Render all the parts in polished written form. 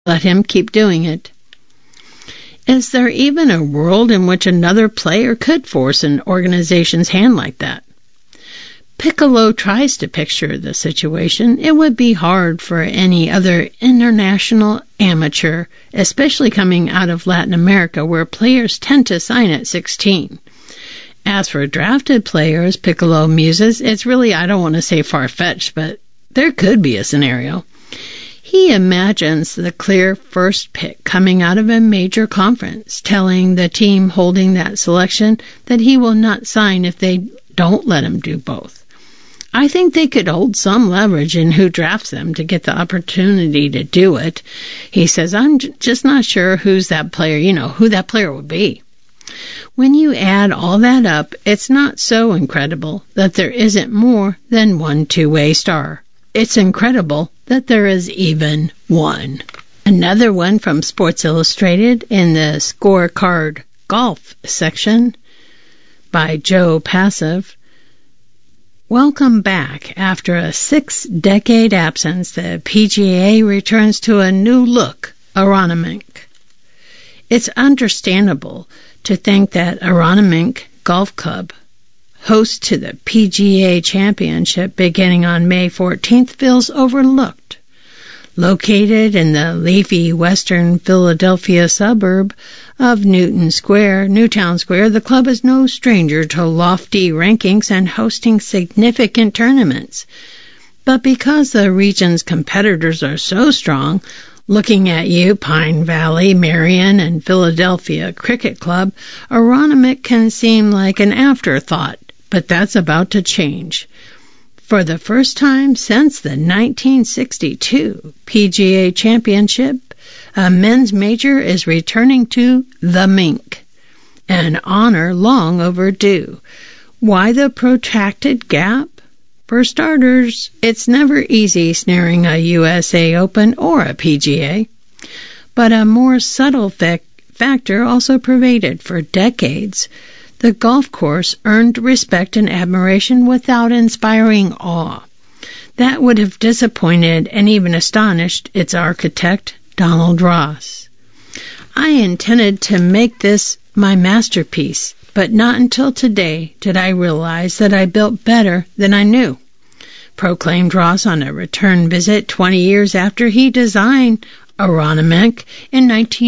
let him keep doing it. Is there even a world in which another player could force an organization's hand like that? Piccolo tries to picture the situation. It would be hard for any other international amateur, especially coming out of Latin America, where players tend to sign at 16. As for drafted players, Piccolo muses, it's really, I don't want to say far-fetched, but there could be a scenario. He imagines the clear first pick coming out of a major conference, telling the team holding that selection that he will not sign if they don't let him do both. I think they could hold some leverage in who drafts them to get the opportunity to do it. He says, I'm just not sure who's that player, who that player would be. When you add all that up, it's not so incredible that there isn't more than one two-way star. It's incredible that there is even one. Another one from Sports Illustrated in the scorecard golf section by Joe Passive. Welcome back. After a 6-decade absence, the PGA returns to a new look, Aronimink. It's understandable to think that Aronimink Golf Club, host to the PGA Championship beginning on May 14th, feels overlooked. Located in the leafy western Philadelphia suburb of Newtown Square, the club is no stranger to lofty rankings and hosting significant tournaments. But because the region's competitors are so strong, looking at you, Pine Valley, Marion, and Philadelphia Cricket Club, Aronimink can seem like an afterthought, but that's about to change. For the first time since the 1962 PGA Championship, a men's major is returning to the Mink, an honor long overdue. Why the protracted gap? For starters, it's never easy snaring a USA Open or a PGA. But a more subtle factor also pervaded for decades. The golf course earned respect and admiration without inspiring awe. That would have disappointed and even astonished its architect, Donald Ross. I intended to make this my masterpiece, but not until today did I realize that I built better than I knew, proclaimed Ross on a return visit 20 years after he designed Aronimink in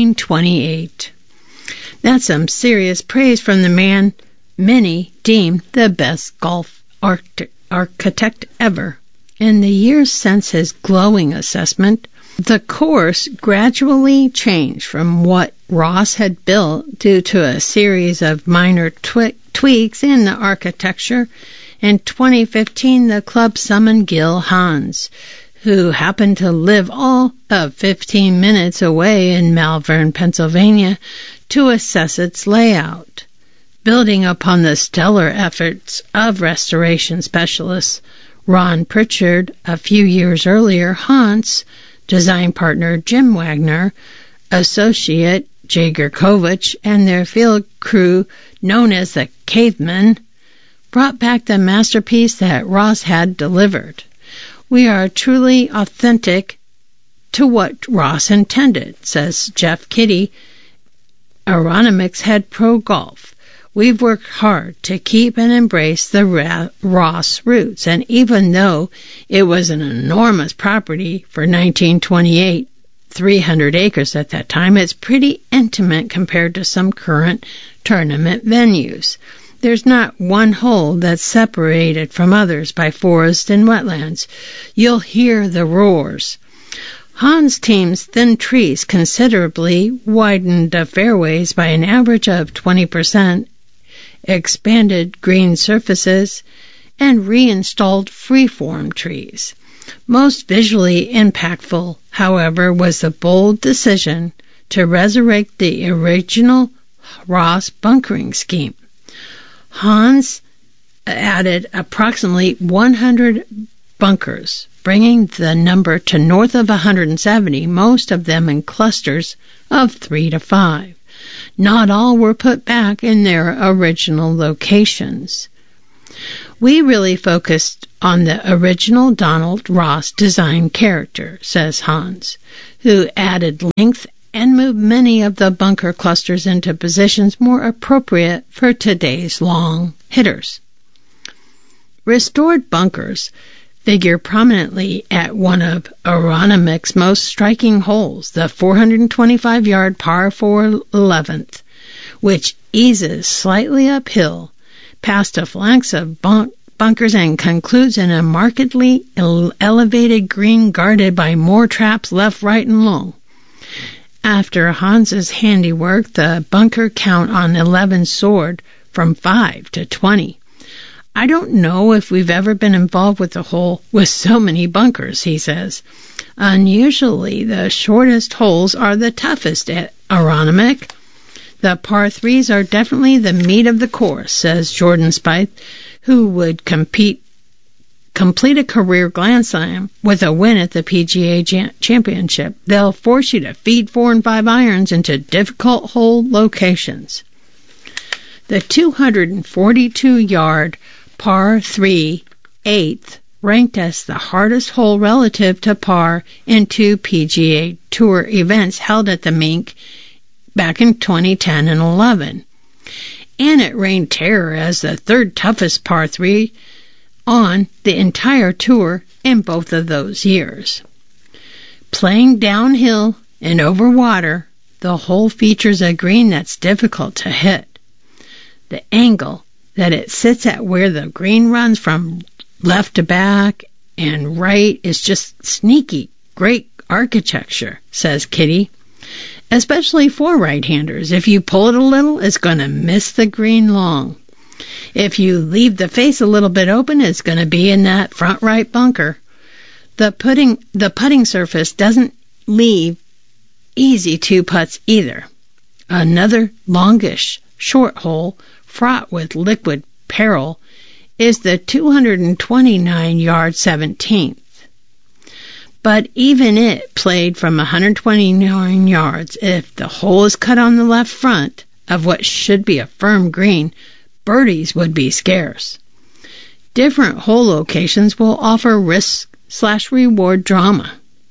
1928. That's some serious praise from the man many deem the best golf architect ever. In the years since his glowing assessment, the course gradually changed from what Ross had built due to a series of minor tweaks in the architecture. In 2015, the club summoned Gil Hans, who happened to live all of 15 minutes away in Malvern, Pennsylvania, to assess its layout. Building upon the stellar efforts of restoration specialists Ron Pritchard a few years earlier, Hans, design partner Jim Wagner, associate Jager Kovich, and their field crew known as the Cavemen, brought back the masterpiece that Ross had delivered. We are truly authentic to what Ross intended, says Jeff Kitty, Aronimink's head pro golf. We've worked hard to keep and embrace the Ross roots, and even though it was an enormous property for 1928, 300 acres at that time, it's pretty intimate compared to some current tournament venues. There's not one hole that's separated from others by forest and wetlands. You'll hear the roars. Hans' team's thin trees considerably widened the fairways by an average of 20%, expanded green surfaces, and reinstalled freeform trees. Most visually impactful, however, was the bold decision to resurrect the original Ross bunkering scheme. Hans added approximately 100 bunkers, bringing the number to north of 170, most of them in clusters of 3 to 5. Not all were put back in their original locations. We really focused on the original Donald Ross design character, says Hans, who added length and moved many of the bunker clusters into positions more appropriate for today's long hitters. Restored bunkers figure prominently at one of Aronimic's most striking holes, the 425-yard par 4 11th, which eases slightly uphill past a flanks of bunkers and concludes in a markedly elevated green guarded by more traps left, right, and long. After Hans's handiwork, the bunker count on 11 soared from 5 to 20. I don't know if we've ever been involved with a hole with so many bunkers, he says. Unusually, the shortest holes are the toughest at Aronimic. The par 3s are definitely the meat of the course, says Jordan Spieth, who would complete a career Grand Slam with a win at the PGA Championship. They'll force you to feed 4 and 5 irons into difficult hole locations. The 242-yard par 3 8th ranked as the hardest hole relative to par in 2 PGA Tour events held at the Mink back in 2010 and 11. And it reigned terror as the third toughest par 3 on the entire tour in both of those years. Playing downhill and over water, the hole features a green that's difficult to hit. The angle that it sits at where the green runs from left to back and right is just sneaky, great architecture, says Kitty. Especially for right-handers. If you pull it a little, it's going to miss the green long. If you leave the face a little bit open, it's going to be in that front right bunker. The putting surface doesn't leave easy 2-putts either. Another longish short hole fraught with liquid peril is the 229-yard 17th. But even it played from 129 yards. If the hole is cut on the left front of what should be a firm green, birdies would be scarce. Different hole locations will offer risk/reward drama.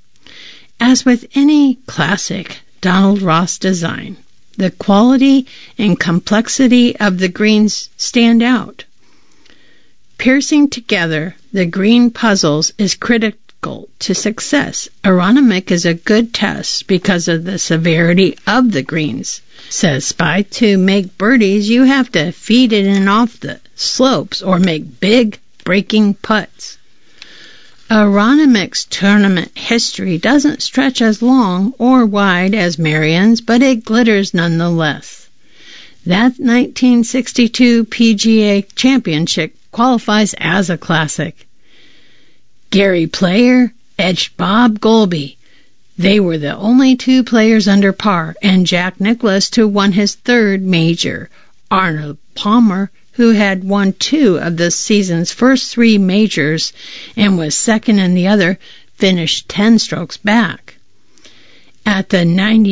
As with any classic Donald Ross design, the quality and complexity of the greens stand out. Piercing together the green puzzles is critical to success. Aronimic is a good test because of the severity of the greens, says Spieth. To make birdies, you have to feed it in off the slopes or make big breaking putts. Aronimic's tournament history doesn't stretch as long or wide as Merian's, but it glitters nonetheless. That 1962 PGA Championship qualifies as a classic. Gary Player edged Bob Goalby. They were the only 2 players under par, and Jack Nicklaus who won his 3rd major. Arnold Palmer, who had won 2 of the season's first 3 majors and was second in the other, finished 10 strokes back. At the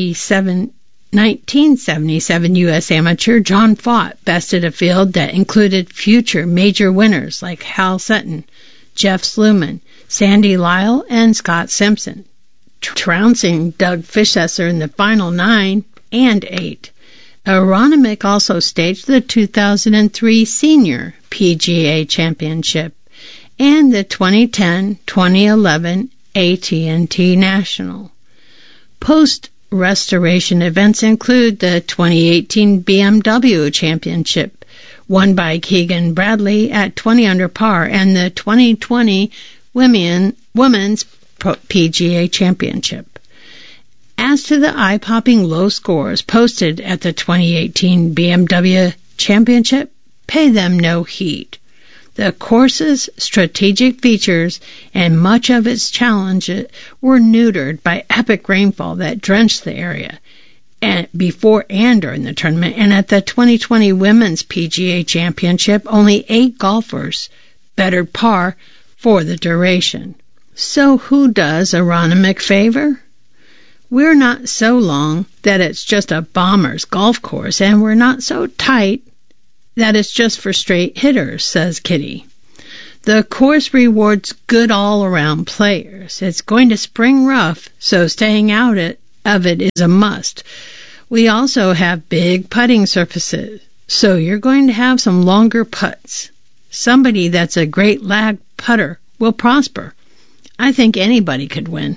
1977 U.S. Amateur, John Fott bested a field that included future major winners like Hal Sutton, Jeff Sluman, Sandy Lyle, and Scott Simpson, trouncing Doug Fischesser in the final 9 and 8. Aronimic also staged the 2003 Senior PGA Championship and the 2010-2011 AT&T National. Post-restoration events include the 2018 BMW Championship, won by Keegan Bradley at 20 under par, and the 2020 Women's PGA Championship. As to the eye-popping low scores posted at the 2018 BMW Championship, pay them no heed. The course's strategic features and much of its challenges were neutered by epic rainfall that drenched the area and before and during the tournament. And at the 2020 Women's PGA Championship, only 8 golfers bettered par for the duration. So who does Aronimic favor? We're not so long that it's just a bomber's golf course, and we're not so tight that it's just for straight hitters, says Kitty. The course rewards good all-around players. It's going to spring rough, so staying out of it is a must. We also have big putting surfaces, so you're going to have some longer putts. Somebody that's a great lag putter will prosper. I think anybody could win.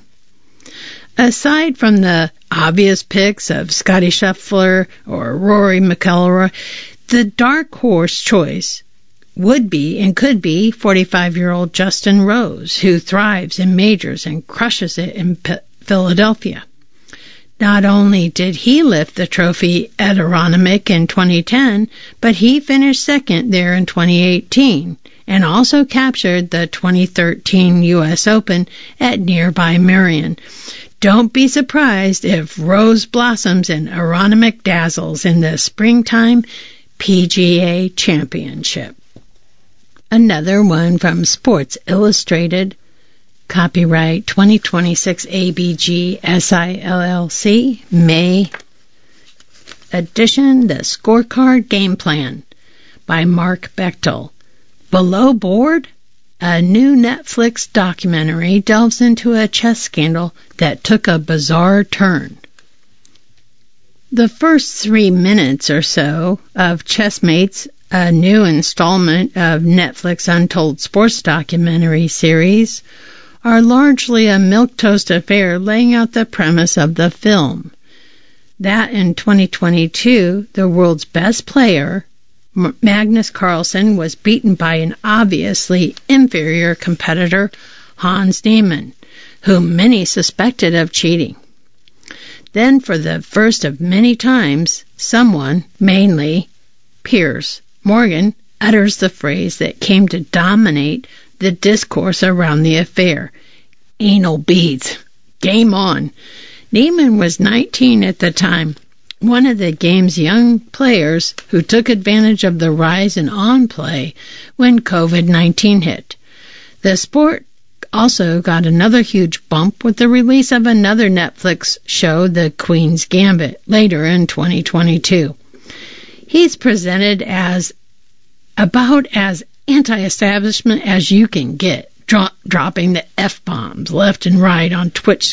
Aside from the obvious picks of Scottie Scheffler or Rory McIlroy, the dark horse choice would be and could be 45-year-old Justin Rose, who thrives in majors and crushes it in Philadelphia. Not only did he lift the trophy at Aronimink in 2010, but he finished second there in 2018 and also captured the 2013 U.S. Open at nearby Merion. Don't be surprised if Rose blossoms and Aronimink dazzles in the springtime PGA Championship. Another one from Sports Illustrated. Copyright 2026 ABG SILLC, May edition, The Scorecard Game Plan by Mark Bechtel. Below Board? A new Netflix documentary delves into a chess scandal that took a bizarre turn. The first 3 minutes or so of Chessmates, a new installment of Netflix Untold Sports documentary series, are largely a milquetoast affair laying out the premise of the film. That in 2022, the world's best player, Magnus Carlsen, was beaten by an obviously inferior competitor, Hans Niemann, whom many suspected of cheating. Then, for the first of many times, someone, mainly Piers Morgan, utters the phrase that came to dominate the discourse around the affair: anal beads. Game on. Niemann was 19 at the time, one of the game's young players who took advantage of the rise in on-play when COVID-19 hit. The sport also got another huge bump with the release of another Netflix show, The Queen's Gambit, later in 2022. He's presented as about as anti-establishment as you can get, dropping the F-bombs left and right on Twitch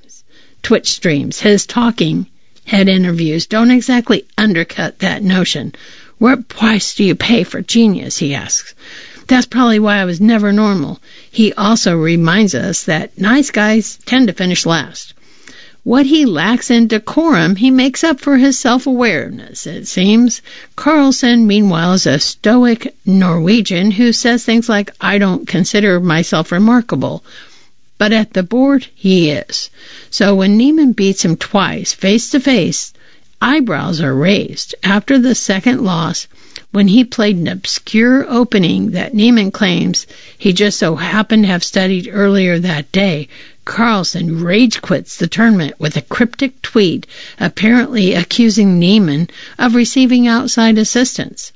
streams. His talking head interviews don't exactly undercut that notion. What price do you pay for genius, he asks. That's probably why I was never normal. He also reminds us that nice guys tend to finish last. What he lacks in decorum, he makes up for his self-awareness, it seems. Carlsen, meanwhile, is a stoic Norwegian who says things like, I don't consider myself remarkable. But at the board, he is. So when Niemann beats him twice, face-to-face, eyebrows are raised. After the second loss, when he played an obscure opening that Niemann claims he just so happened to have studied earlier that day, Carlsen rage quits the tournament with a cryptic tweet apparently accusing Niemann of receiving outside assistance.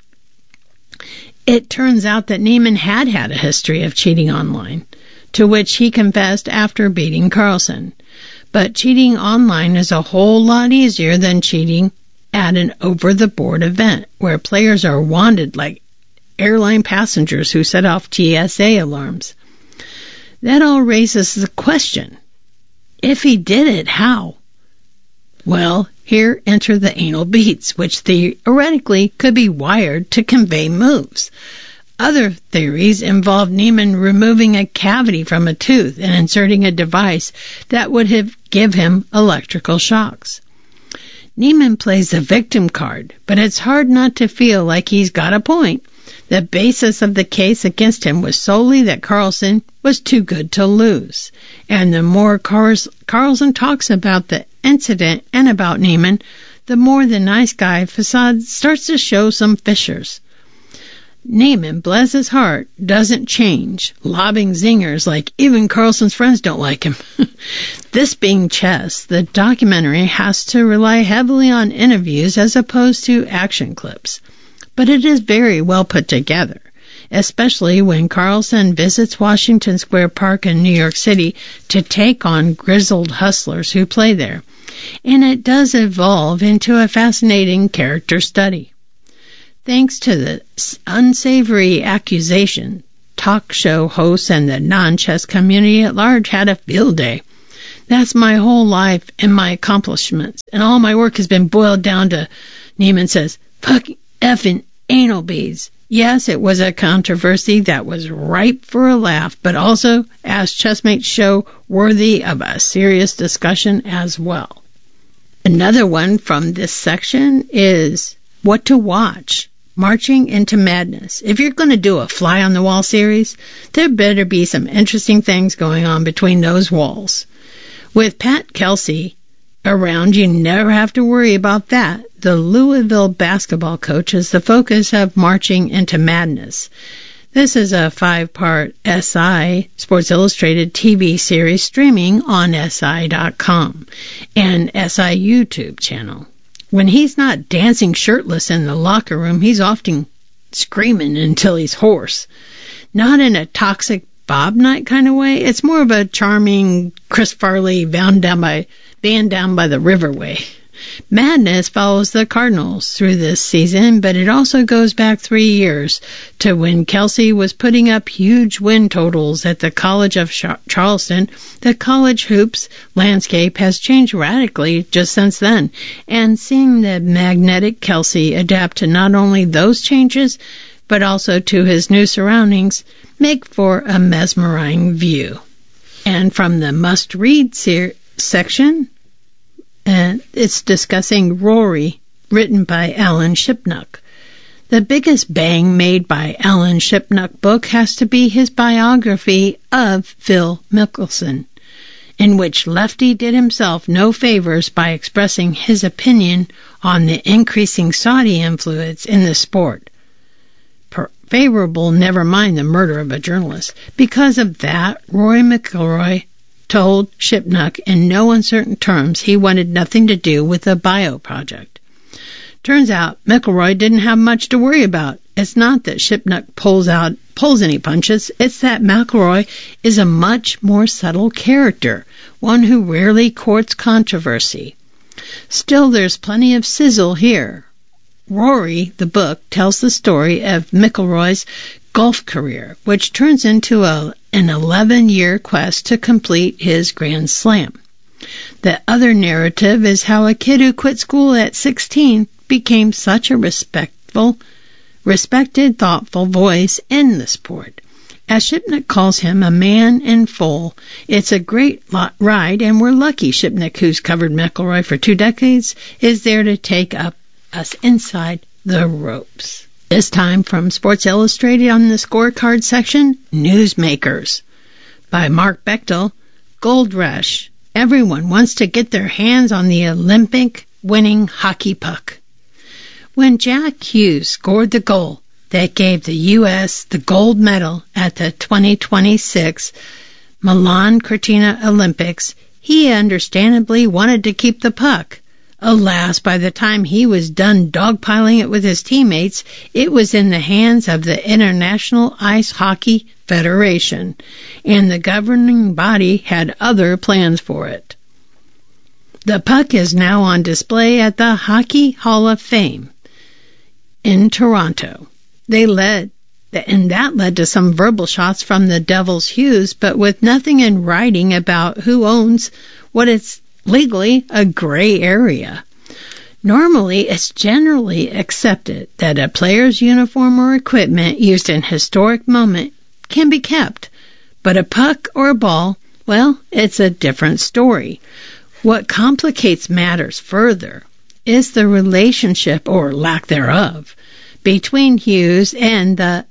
It turns out that Niemann had a history of cheating online, to which he confessed after beating Carlsen. But cheating online is a whole lot easier than cheating at an over-the-board event, where players are wanted like airline passengers who set off TSA alarms. That all raises the question, if he did it, how? Well, here enter the anal beads, which theoretically could be wired to convey moves. Other theories involve Niemann removing a cavity from a tooth and inserting a device that would give him electrical shocks. Niemann plays the victim card, but it's hard not to feel like he's got a point. The basis of the case against him was solely that Carlsen was too good to lose. And the more Carlsen talks about the incident and about Niemann, the more the nice guy facade starts to show some fissures. Niemann, bless his heart, doesn't change, lobbing zingers like even Carlsen's friends don't like him. This being chess, the documentary has to rely heavily on interviews as opposed to action clips. But it is very well put together, especially when Carlsen visits Washington Square Park in New York City to take on grizzled hustlers who play there. And it does evolve into a fascinating character study. Thanks to the unsavory accusation talk show hosts and the non-chess community at large had a field day. That's my whole life and my accomplishments, and all my work has been boiled down to, Neiman says, fucking effing anal beads. Yes, it was a controversy that was ripe for a laugh, but also, as chessmates show, worthy of a serious discussion as well. Another one from this section is what to watch. Marching into Madness. If you're going to do a fly-on-the-wall series, there better be some interesting things going on between those walls. With Pat Kelsey around, you never have to worry about that. The Louisville basketball coach is the focus of Marching into Madness. This is a 5-part SI, Sports Illustrated TV series streaming on SI.com and SI YouTube channel. When he's not dancing shirtless in the locker room, he's often screaming until he's hoarse. Not in a toxic Bob Knight kind of way. It's more of a charming Chris Farley band down by the river way. Madness follows the Cardinals through this season, but it also goes back 3 years to when Kelsey was putting up huge win totals at the College of Charleston. The college hoops landscape has changed radically just since then, and seeing the magnetic Kelsey adapt to not only those changes, but also to his new surroundings, make for a mesmerizing view. And from the must-read section, it's discussing Rory, written by Alan Shipnuck. The biggest bang made by Alan Shipnuck book has to be his biography of Phil Mickelson, in which Lefty did himself no favors by expressing his opinion on the increasing Saudi influence in the sport. Favorable, never mind the murder of a journalist. Because of that, Rory McIlroy told Shipnuck in no uncertain terms he wanted nothing to do with the bio project. Turns out McIlroy didn't have much to worry about. It's not that Shipnuck pulls any punches, it's that McIlroy is a much more subtle character, one who rarely courts controversy. Still, there's plenty of sizzle here. Rory, the book, tells the story of McIlroy's golf career, which turns into an 11-year quest to complete his Grand Slam. The other narrative is how a kid who quit school at 16 became such a respected, thoughtful voice in the sport. As Shipnuck calls him, a man in full. It's a great ride, and we're lucky Shipnuck, who's covered McIlroy for 2 decades, is there to take us inside the ropes. This time from Sports Illustrated on the scorecard section, Newsmakers. By Mark Bechtel, Gold Rush. Everyone wants to get their hands on the Olympic-winning hockey puck. When Jack Hughes scored the goal that gave the U.S. the gold medal at the 2026 Milan-Cortina Olympics, he understandably wanted to keep the puck. Alas, by the time he was done dogpiling it with his teammates, it was in the hands of the International Ice Hockey Federation, and the governing body had other plans for it. The puck is now on display at the Hockey Hall of Fame in Toronto. And that led to some verbal shots from the Devil's Hughes, but with nothing in writing about who owns what it's legally a gray area. Normally, it's generally accepted that a player's uniform or equipment used in historic moment can be kept, but a puck or a ball, well, it's a different story. What complicates matters further is the relationship, or lack thereof, between Hughes and the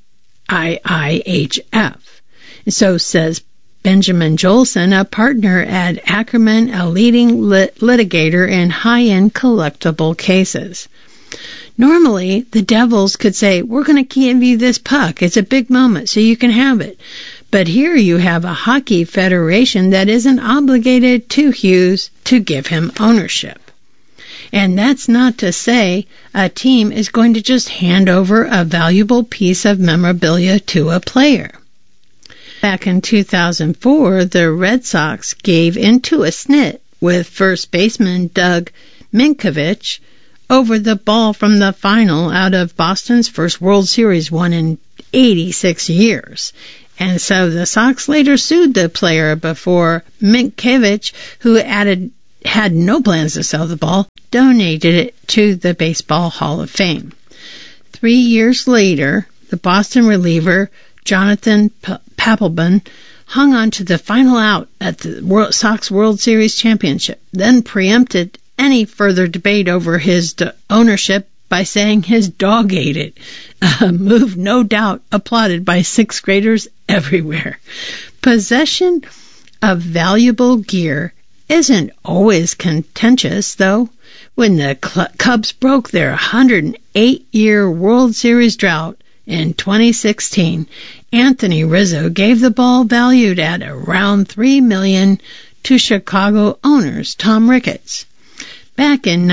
IIHF. So says Benjamin Jolson, a partner at Ackerman, a leading litigator in high-end collectible cases. Normally, the Devils could say, we're going to give you this puck. It's a big moment, so you can have it. But here you have a hockey federation that isn't obligated to Hughes to give him ownership. And that's not to say a team is going to just hand over a valuable piece of memorabilia to a player. Back in 2004, the Red Sox gave into a snit with first baseman Doug Minkovich over the ball from the final out of Boston's first World Series won in 86 years. And so the Sox later sued the player before Minkiewicz, who had no plans to sell the ball, donated it to the Baseball Hall of Fame. 3 years later, the Boston reliever Jonathan Papelbon hung on to the final out at the Sox World Series championship, then preempted any further debate over his ownership by saying his dog ate it, a move no doubt applauded by sixth graders everywhere. Possession of valuable gear isn't always contentious, though. When the Cubs broke their 108-year World Series drought in 2016, Anthony Rizzo gave the ball valued at around $3 million to Chicago owners Tom Ricketts. Back in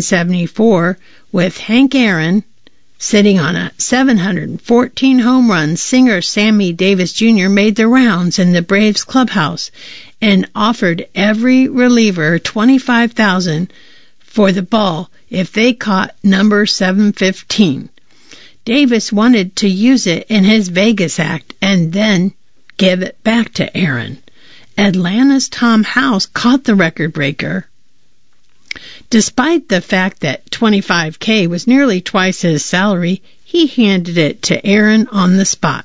1974, with Hank Aaron sitting on a 714 home run, singer Sammy Davis Jr. made the rounds in the Braves clubhouse and offered every reliever $25,000 for the ball if they caught number 715. Davis wanted to use it in his Vegas act and then give it back to Aaron. Atlanta's Tom House caught the record breaker. Despite the fact that $25,000 was nearly twice his salary, he handed it to Aaron on the spot.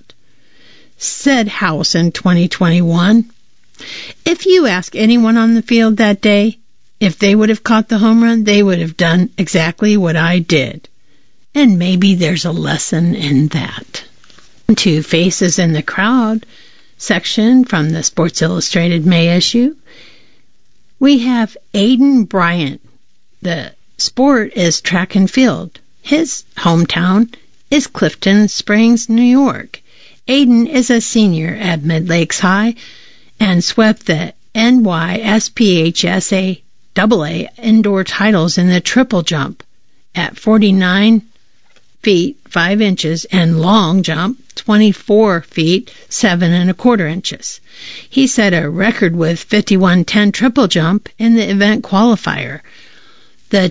Said House in 2021, "If you ask anyone on the field that day if they would have caught the home run, they would have done exactly what I did. And maybe there's a lesson in that." Two Faces in the Crowd section from the Sports Illustrated May issue. We have Aiden Bryant. The sport is track and field. His hometown is Clifton Springs, New York. Aiden is a senior at Mid-Lakes High and swept the NYSPHSA AA indoor titles in the triple jump at 49 feet 5 inches and long jump 24 feet 7 1/4 inches. He set a record with 51.10 triple jump in the event qualifier. The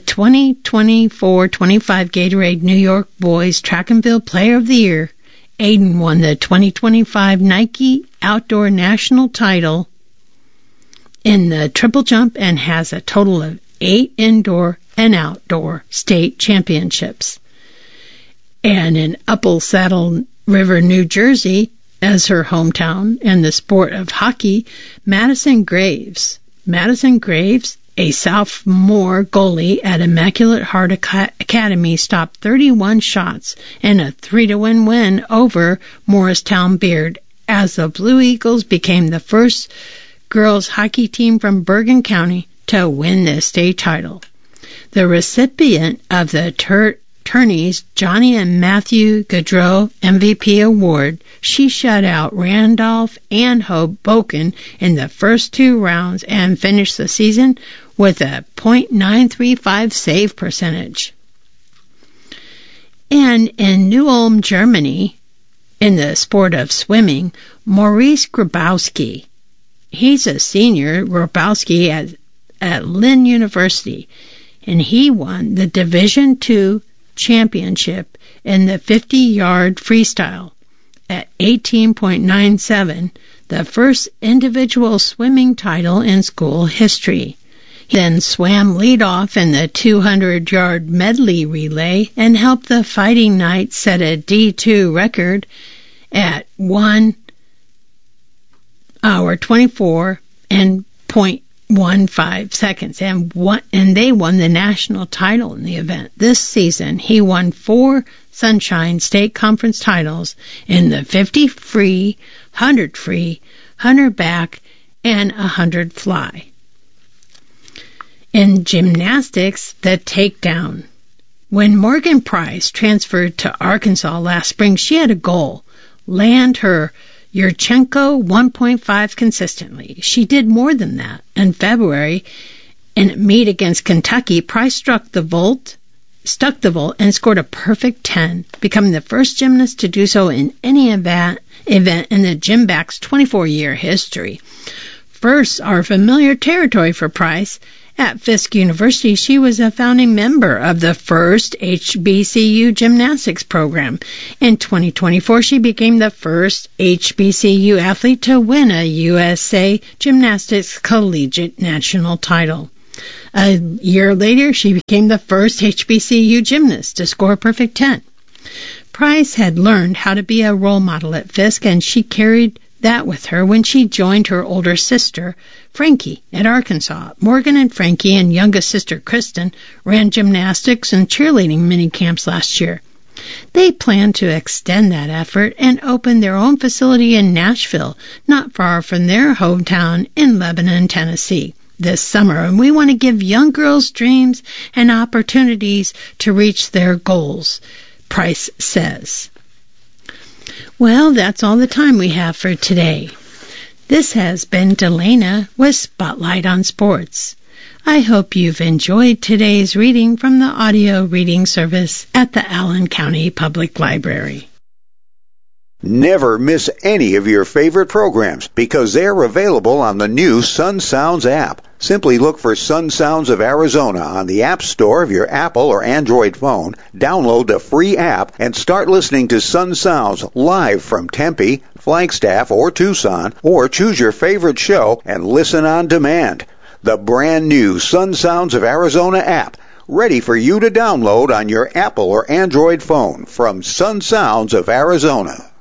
2024-25 Gatorade New York Boys Track and Field Player of the Year, Aiden won the 2025 Nike Outdoor National title in the triple jump and has a total of 8 indoor and outdoor state championships. And in Upper Saddle River, New Jersey, as her hometown and the sport of hockey, Madison Graves, a sophomore goalie at Immaculate Heart Academy, stopped 31 shots in a 3-1 win over Morristown Beard as the Blue Eagles became the first girls hockey team from Bergen County to win the state title. The recipient of the Tourney's Johnny and Matthew Gaudreau MVP award, she shut out Randolph and Hoboken in the first 2 rounds and finished the season with a .935 save percentage. And in New Ulm, Germany, in the sport of swimming, Maurice Grabowski, he's a senior, Grabowski at Lynn University, and he won the Division II championship in the 50-yard freestyle at 18.97, the first individual swimming title in school history. He then swam leadoff in the 200-yard medley relay and helped the Fighting Knights set a D2 record at 1 hour 24 and 0.15 seconds, and they won the national title in the event. This season, he won 4 Sunshine State Conference titles in the 50 free, 100 free, 100 back, and 100 fly. In gymnastics, the takedown. When Morgan Price transferred to Arkansas last spring, she had a goal: land her Yurchenko 1.5 consistently. She did more than that. In February, in a meet against Kentucky, Price stuck the vault and scored a perfect 10, becoming the first gymnast to do so in any event in the Gymbac's 24-year history. Firsts are familiar territory for Price, At Fisk University, she was a founding member of the first HBCU gymnastics program. In 2024, she became the first HBCU athlete to win a USA Gymnastics Collegiate National title. A year later, she became the first HBCU gymnast to score a perfect 10. Price had learned how to be a role model at Fisk, and she carried that with her when she joined her older sister, Frankie, at Arkansas. Morgan and Frankie and youngest sister, Kristen, ran gymnastics and cheerleading mini camps last year. They plan to extend that effort and open their own facility in Nashville, not far from their hometown in Lebanon, Tennessee, this summer. And we want to give young girls dreams and opportunities to reach their goals, Price says. Well, that's all the time we have for today. This has been Delana with Spotlight on Sports. I hope you've enjoyed today's reading from the audio reading service at the Allen County Public Library. Never miss any of your favorite programs because they're available on the new Sun Sounds app. Simply look for Sun Sounds of Arizona on the App Store of your Apple or Android phone, download the free app, and start listening to Sun Sounds live from Tempe, Flagstaff, or Tucson, or choose your favorite show and listen on demand. The brand new Sun Sounds of Arizona app, ready for you to download on your Apple or Android phone from Sun Sounds of Arizona.